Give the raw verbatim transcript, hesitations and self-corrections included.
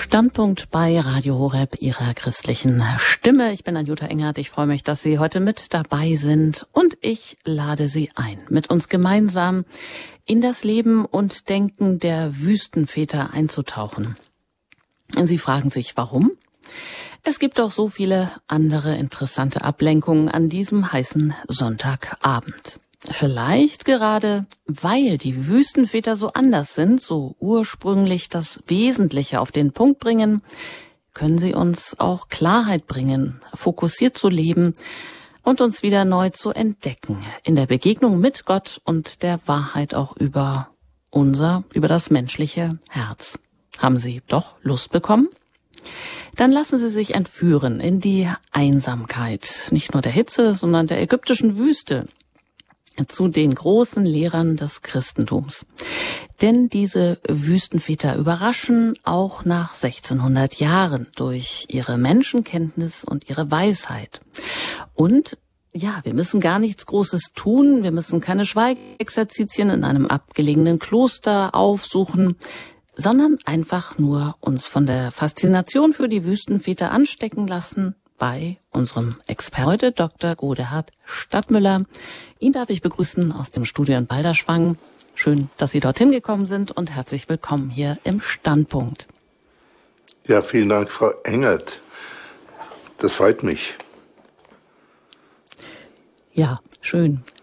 Standpunkt bei Radio Horeb, Ihrer christlichen Stimme. Ich bin Anjuta Engert. Ich freue mich, dass Sie heute mit dabei sind und ich lade Sie ein, mit uns gemeinsam in das Leben und Denken der Wüstenväter einzutauchen. Sie fragen sich, warum? Es gibt doch so viele andere interessante Ablenkungen an diesem heißen Sonntagabend. Vielleicht gerade, weil die Wüstenväter so anders sind, so ursprünglich das Wesentliche auf den Punkt bringen, können sie uns auch Klarheit bringen, fokussiert zu leben und uns wieder neu zu entdecken in der Begegnung mit Gott und der Wahrheit auch über unser, über das menschliche Herz. Haben Sie doch Lust bekommen? Dann lassen Sie sich entführen in die Einsamkeit, nicht nur der Hitze, sondern der ägyptischen Wüste, zu den großen Lehrern des Christentums. Denn diese Wüstenväter überraschen auch nach sechzehnhundert Jahren durch ihre Menschenkenntnis und ihre Weisheit. Und ja, wir müssen gar nichts Großes tun, wir müssen keine Schweigexerzitien in einem abgelegenen Kloster aufsuchen, sondern einfach nur uns von der Faszination für die Wüstenväter anstecken lassen bei unserem Experten heute, Doktor Godehard Stadtmüller. Ihn darf ich begrüßen aus dem Studio in Balderschwang. Schön, dass Sie dorthin gekommen sind und herzlich willkommen hier im Standpunkt. Ja, vielen Dank, Frau Engert. Das freut mich. Ja, schön.